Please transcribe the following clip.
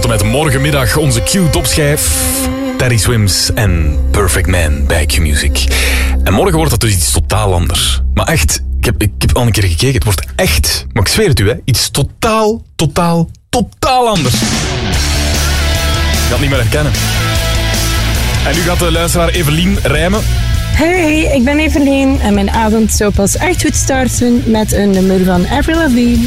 en met morgenmiddag onze Q-topschijf. Teddy Swims en Perfect Man bij Q-Music. En morgen wordt dat dus iets totaal anders. Maar echt, ik heb al een keer gekeken. Het wordt echt, maar ik zweer het u, hè, iets totaal anders. Je gaat het niet meer herkennen. En nu gaat de luisteraar Evelien rijmen. Hey, ik ben Evelien en mijn avond zou pas echt goed starten met een nummer van Avril Lavigne.